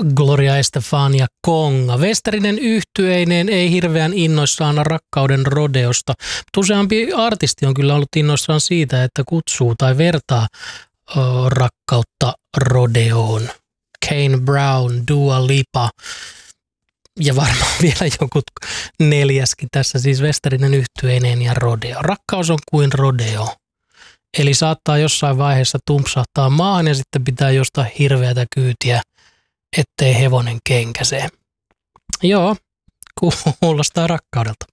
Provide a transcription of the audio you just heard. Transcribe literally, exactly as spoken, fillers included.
Gloria Estefan ja Konga. Westerinen yhtyeineen ei hirveän innoissaan rakkauden rodeosta. Useampi artisti on kyllä ollut innoissaan siitä, että kutsuu tai vertaa ö, rakkautta rodeoon. Kane Brown, Dua Lipa ja varmaan vielä joku neljäskin tässä, siis Westerinen yhtyeineen ja rodeo. Rakkaus on kuin rodeo. Eli saattaa jossain vaiheessa tumpsahtaa maahan ja sitten pitää jostain hirveätä kyytiä, ettei hevonen kenkäsee. Joo, kuulostaa rakkaudelta.